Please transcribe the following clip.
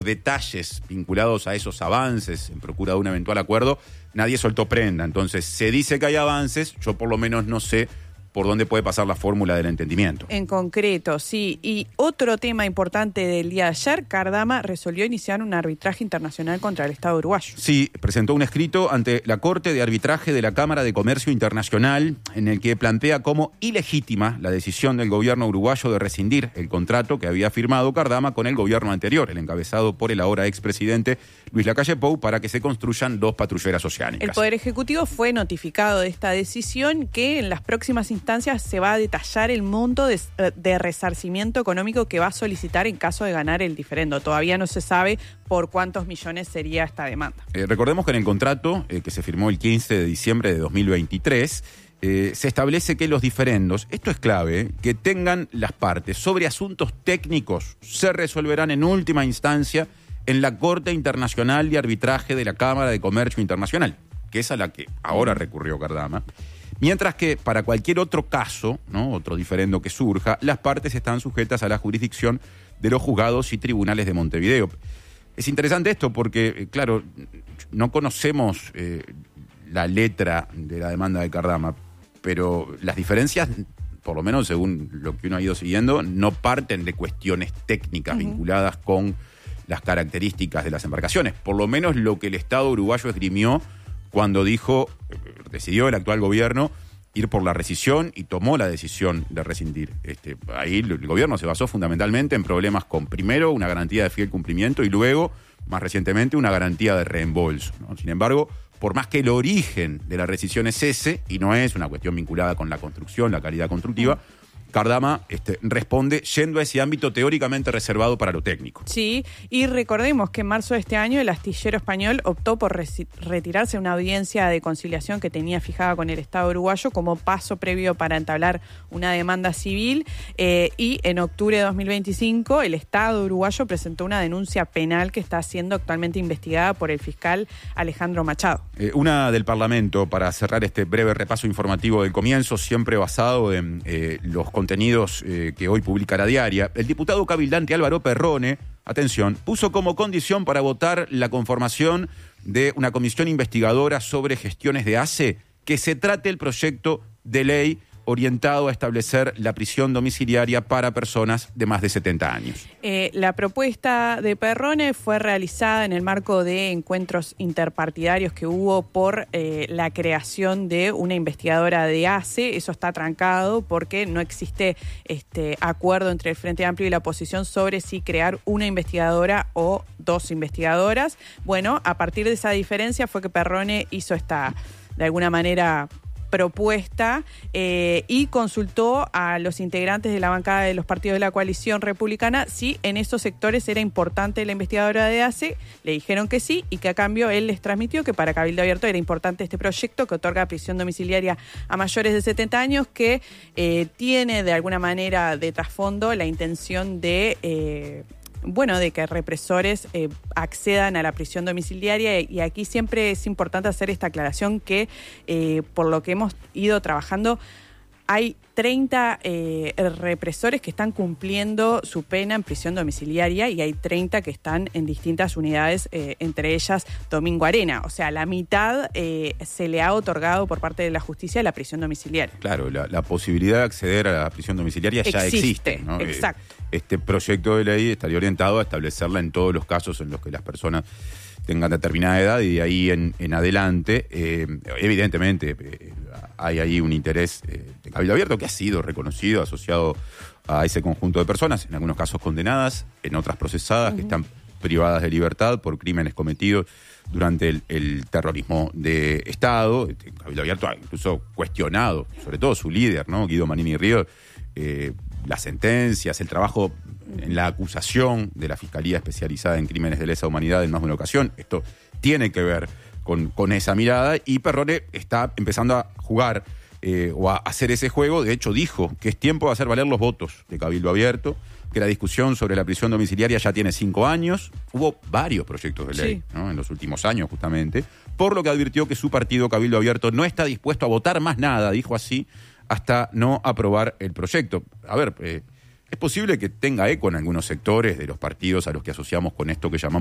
detalles vinculados a esos avances en procura de un eventual acuerdo, nadie soltó prenda. Entonces, se dice que hay avances, yo por lo menos no sé por dónde puede pasar la fórmula del entendimiento. En concreto, sí. Y otro tema importante del día de ayer, Cardama resolvió iniciar un arbitraje internacional contra el Estado uruguayo. Sí, presentó un escrito ante la Corte de Arbitraje de la Cámara de Comercio Internacional en el que plantea como ilegítima la decisión del gobierno uruguayo de rescindir el contrato que había firmado Cardama con el gobierno anterior, el encabezado por el ahora expresidente Luis Lacalle Pou, para que se construyan 2 patrulleras oceánicas. El Poder Ejecutivo fue notificado de esta decisión, que en las próximas instancias se va a detallar el monto de resarcimiento económico que va a solicitar en caso de ganar el diferendo. Todavía no se sabe por cuántos millones sería esta demanda. Recordemos que en el contrato que se firmó el 15 de diciembre de 2023, se establece que los diferendos, esto es clave, que tengan las partes sobre asuntos técnicos, se resolverán en última instancia en la Corte Internacional de Arbitraje de la Cámara de Comercio Internacional, que es a la que ahora recurrió Cardama. Mientras que para cualquier otro caso, ¿no?, otro diferendo que surja, las partes están sujetas a la jurisdicción de los juzgados y tribunales de Montevideo. Es interesante esto porque, claro, no conocemos la letra de la demanda de Cardama, pero las diferencias, por lo menos según lo que uno ha ido siguiendo, no parten de cuestiones técnicas vinculadas con las características de las embarcaciones. Por lo menos lo que el Estado uruguayo esgrimió cuando decidió el actual gobierno ir por la rescisión y tomó la decisión de rescindir. Ahí el gobierno se basó fundamentalmente en problemas con, primero, una garantía de fiel cumplimiento y luego, más recientemente, una garantía de reembolso, ¿no? Sin embargo, por más que el origen de la rescisión es ese, y no es una cuestión vinculada con la construcción, la calidad constructiva, Cardama responde yendo a ese ámbito teóricamente reservado para lo técnico. Sí, y recordemos que en marzo de este año el astillero español optó por retirarse de una audiencia de conciliación que tenía fijada con el Estado uruguayo como paso previo para entablar una demanda civil, y en octubre de 2025 el Estado uruguayo presentó una denuncia penal que está siendo actualmente investigada por el fiscal Alejandro Machado. Una del Parlamento, para cerrar este breve repaso informativo del comienzo, siempre basado en los contenidos que hoy publica La Diaria. El diputado cabildante Álvaro Perrone, atención, puso como condición para votar la conformación de una comisión investigadora sobre gestiones de ACE que se trate el proyecto de ley orientado a establecer la prisión domiciliaria para personas de más de 70 años. La propuesta de Perrone fue realizada en el marco de encuentros interpartidarios que hubo por la creación de una investigadora de ACE. Eso está trancado porque no existe acuerdo entre el Frente Amplio y la oposición sobre si crear una investigadora o 2 investigadoras. Bueno, a partir de esa diferencia fue que Perrone hizo esta, de alguna manera, propuesta y consultó a los integrantes de la bancada de los partidos de la coalición republicana si en esos sectores era importante la investigadora de ACE. Le dijeron que sí y que a cambio él les transmitió que para Cabildo Abierto era importante este proyecto que otorga prisión domiciliaria a mayores de 70 años, que tiene de alguna manera de trasfondo la intención de que represores accedan a la prisión domiciliaria, y aquí siempre es importante hacer esta aclaración que por lo que hemos ido trabajando hay 30 represores que están cumpliendo su pena en prisión domiciliaria y hay 30 que están en distintas unidades, entre ellas Domingo Arena. O sea, la mitad se le ha otorgado por parte de la justicia la prisión domiciliaria. Claro, la posibilidad de acceder a la prisión domiciliaria ya existe, ¿no? Exacto. Este proyecto de ley estaría orientado a establecerla en todos los casos en los que las personas tengan determinada edad y de ahí en adelante. Evidentemente hay ahí un interés de Cabildo Abierto que ha sido reconocido, asociado a ese conjunto de personas, en algunos casos condenadas, en otras procesadas, que están privadas de libertad por crímenes cometidos durante el terrorismo de Estado. Cabildo Abierto ha incluso cuestionado, sobre todo su líder, ¿no?, Guido Manini Ríos, las sentencias, el trabajo en la acusación de la Fiscalía Especializada en Crímenes de Lesa Humanidad en más de una ocasión. Esto tiene que ver con esa mirada, y Perrone está empezando a jugar o a hacer ese juego. De hecho, dijo que es tiempo de hacer valer los votos de Cabildo Abierto, que la discusión sobre la prisión domiciliaria ya tiene 5 años. Hubo varios proyectos de ley, ¿no?, en los últimos años, justamente, por lo que advirtió que su partido, Cabildo Abierto, no está dispuesto a votar más nada, dijo así, hasta no aprobar el proyecto. A ver, es posible que tenga eco en algunos sectores de los partidos a los que asociamos con esto que llamamos